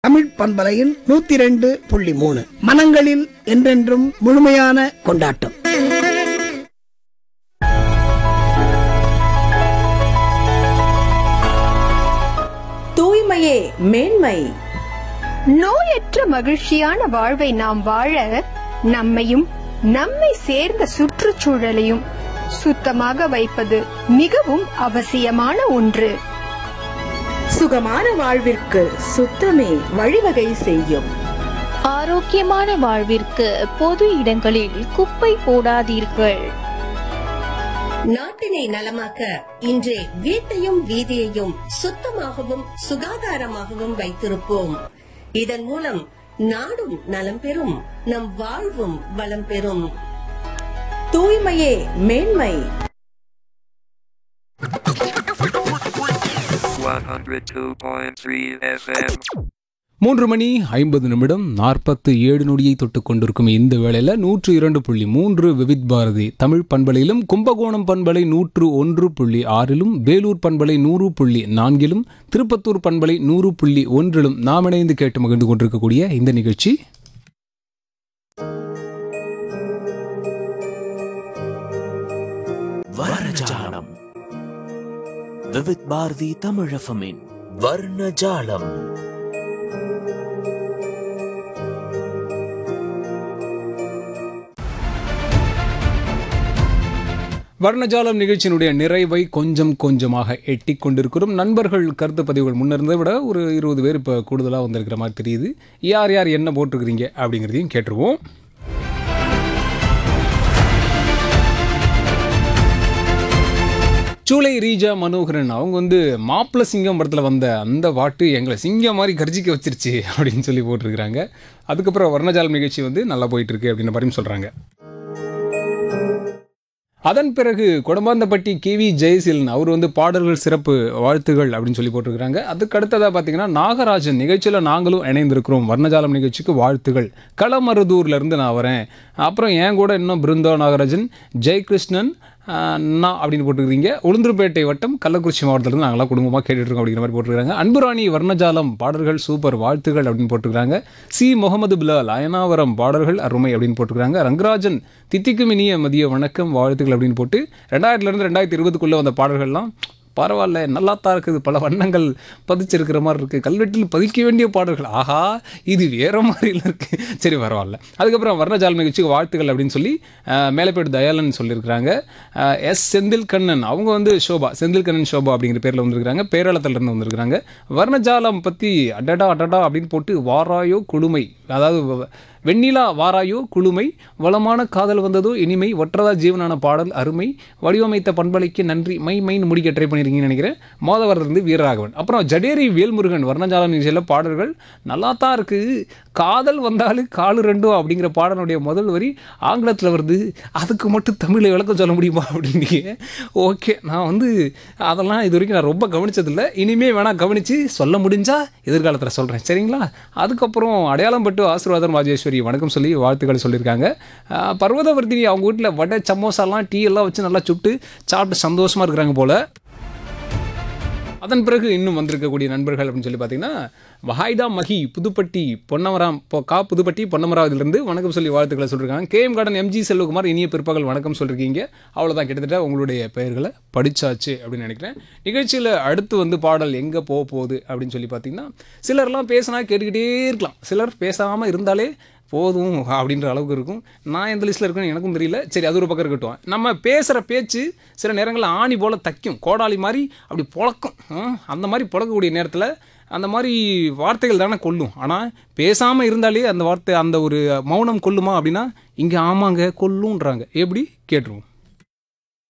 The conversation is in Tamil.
தமிழ் பண்பலையின் 102.3 மனங்களில் என்றென்றும் முழுமையான கொண்டாட்டம். தூய்மையே மேன்மை. நோயற்ற மகிழ்ச்சியான வாழ்வை நாம் வாழ நம்மையும் நம்மை சேர்ந்த சுற்றுச்சூழலையும் சுத்தமாக வைப்பது மிகவும் அவசியமான ஒன்று. சுகமான வாழ்விற்கு சுத்தமே வழிவகை செய்யும். ஆரோக்கியமான வாழ்விற்கு பொது இடங்களில் குப்பை போடாதீர்கள். நாட்டினை நலமாக்க இன்றே வீட்டையும் வீதியையும் சுத்தமாகவும் சுகாதாரமாகவும் வைத்திருப்போம். இதன் மூலம் நாடும் நலம் பெறும், நம் வாழ்வும் வளம் பெறும். தூய்மையே மேன்மை. 102.3 FM. 3:50 தொட்டுக் கொண்டிருக்கும் இந்த வேளையில் 102.3 விவித் பாரதி தமிழ் பண்பலையிலும், கும்பகோணம் பண்பலை 101.6, வேலூர் பண்பலை 100.4, திருப்பத்தூர் பண்பலை 100.1 நாம் இணைந்து கேட்டு மகிழ்ந்து கொண்டிருக்கக்கூடிய இந்த நிகழ்ச்சி வர்ணஜாலம். விவித் பாரதி தமிழ் எஃப்எம்மின் வர்ணஜாலம். வர்ணஜாலம் நிகழ்ச்சியினுடைய நிறைவை கொஞ்சம் கொஞ்சமாக எட்டி கொண்டிருக்கிறோம். நண்பர்கள் கருத்து பதிவுகள் முன்னிருந்ததை விட ஒரு 20 பேர் இப்போ கூடுதலாக வந்திருக்கிற மாதிரி தெரியுது. யார் யார் என்ன போட்டிருக்கிறீங்க அப்படிங்கிறதையும் கேட்டுருவோம். சூளை ரீஜா மனோகரன் அவங்க மாப்பிள்ள சிங்கம் படத்தில் வந்த அந்த பாட்டு எங்களை சிங்கம் மாதிரி கர்ஜிக்க வச்சிருச்சு அப்படின்னு சொல்லி போட்டிருக்கிறாங்க. அதுக்கப்புறம் வர்ணஜாலம் நிகழ்ச்சி நல்லா போயிட்டுருக்கு அப்படின்ற மாதிரியும் சொல்கிறாங்க. அதன் பிறகு கொடமாந்தப்பட்டி KV ஜெயசீலன் அவர் பாடல்கள் சிறப்பு வாழ்த்துகள் அப்படின்னு சொல்லி போட்டிருக்கிறாங்க. அதுக்கு அடுத்ததாக பார்த்தீங்கன்னா நாகராஜன் நிகழ்ச்சியில் நாங்களும் இணைந்திருக்கிறோம், வர்ணஜாலம் நிகழ்ச்சிக்கு வாழ்த்துகள், களமருதூர்லேருந்து நான் வரேன். அப்புறம் என் கூட இன்னும் பிருந்தா நாகராஜன், ஜெயகிருஷ்ணன் அப்படின்னு போட்டுருக்கீங்க. உளுந்தூர்பேட்டை வட்டம் கள்ளக்குறிச்சி மாவட்டத்திலிருந்து நாங்களாம் குடும்பமாக கேட்டுட்ருக்கோம் அப்படிங்கிற மாதிரி போட்டுருக்காங்க. அன்புராணி வர்ணஜாலம் பாடல்கள் சூப்பர் வாழ்த்துகள் அப்படின்னு போட்டுருக்காங்க. சி முகமது பிலால் அயனாவரம் பாடல்கள் அருமை அப்படின்னு போட்டுருக்காங்க. ரங்கராஜன் தித்திக்கும் இனிய மதிய வணக்கம் வாழ்த்துக்கள் அப்படின்னு போட்டு 2000 2020 வந்த பாடல்கள்லாம் பரவாயில்ல, நல்லாத்தான் இருக்குது, பல வண்ணங்கள் பதிச்சிருக்கிற மாதிரி இருக்குது, கல்வெட்டில் பதிக்க வேண்டிய பாடல்கள், ஆஹா இது வேறு மாதிரிலாம் இருக்குது, சரி பரவாயில்ல. அதுக்கப்புறம் வர்ணஜாலம் நிகழ்ச்சிக்கு வாழ்த்துக்கள் அப்படின்னு சொல்லி மேலப்பேட்டு தயாளன் சொல்லியிருக்கிறாங்க. எஸ் செந்தில்கண்ணன் அவங்க ஷோபா, செந்தில்கண்ணன் ஷோபா அப்படிங்கிற பேரில் வந்திருக்கிறாங்க, பேராளத்திலிருந்து வந்திருக்கிறாங்க. வர்ணஜாலம் பற்றி அடடா அப்படின்னு போட்டு வாராயோ குழுமை, அதாவது வெண்ணிலா வாராயோ குழுமை, வளமான காதல் வந்ததோ இனிமை, ஒற்றதா ஜீவனான பாடல் அருமை, வடிவமைத்த பண்பலைக்கு நன்றி, மைன்னு முடிக்க ட்ரை பண்ணியிருக்கீங்கன்னு நினைக்கிறேன். மோதவரத்திலிருந்து வீரராகவன். அப்புறம் ஜடேரி வேல்முருகன் வர்ணஜாலம் நிகழ்ச்சியில் பாடல்கள் நல்லா தான் இருக்குது, காதல் வந்தாலும் காலு ரெண்டும் அப்படிங்கிற பாடலுடைய முதல் வரி ஆங்கிலத்தில் வருது, அதுக்கு மட்டும் தமிழை விளக்கம் சொல்ல முடியுமா அப்படின்னீங்க. ஓகே, நான் அதெல்லாம் இது வரைக்கும் நான் ரொம்ப கவனித்ததில்லை, இனிமேல் வேணால் கவனித்து சொல்ல முடிஞ்சால் எதிர்காலத்தில் சொல்கிறேன், சரிங்களா? அதுக்கப்புறம் அடையாளம் பட்டு ஆசீர்வாதம் ராஜேஸ்வரி வணக்கம் சொல்லி வாழ்த்துக்கள் சொல்லியிருக்காங்க. பர்வதவர்த்தினி அவங்க வீட்டில் வடை சமோசாலாம் டீ எல்லாம் வச்சு நல்லா சுட்டு சாப்பிட்டு சந்தோஷமாக இருக்கிறாங்க போல். அதன் பிறகு இன்னும் வந்திருக்கக்கூடிய நண்பர்கள் அப்படின்னு சொல்லி பார்த்தீங்கன்னா வஹைடா மஹி புதுப்பட்டி பொன்னமராவதிலிருந்து வணக்கம் சொல்லி வாழ்த்துக்களை சொல்லியிருக்காங்க. KM கார்டன் MG செல்வகுமார் இனிய பிற்பகல் வணக்கம் சொல்லியிருக்கீங்க. அவ்வளோதான், கிட்டத்தட்ட உங்களுடைய பெயர்களை படித்தாச்சு அப்படின்னு நினைக்கிறேன். நிகழ்ச்சியில் அடுத்து பாடல் எங்கே போகுது அப்படின்னு சொல்லி பார்த்தீங்கன்னா சிலர்லாம் பேசினா கேட்டுக்கிட்டே இருக்கலாம், சிலர் பேசாமல் இருந்தாலே போதும் அப்படின்ற அளவுக்கு இருக்கும். நான் எந்த லிஸ்ட்டில் இருக்குன்னு எனக்கும் தெரியல, சரி அது ஒரு பக்கம் இருக்கட்டும். நம்ம பேசுகிற பேச்சு சில நேரங்களில் ஆணி போல் தைக்கும், கோடாலி மாதிரி அப்படி பொழக்கும். அந்த மாதிரி பொழக்கக்கூடிய நேரத்தில் அந்த மாதிரி வார்த்தைகள் தானே கொல்லும். ஆனால் பேசாமல் இருந்தாலே அந்த வார்த்தை, அந்த ஒரு மௌனம் கொல்லுமா அப்படின்னா இங்கே ஆமாங்க கொல்லுன்றாங்க. எப்படி கேட்டுருவோம்.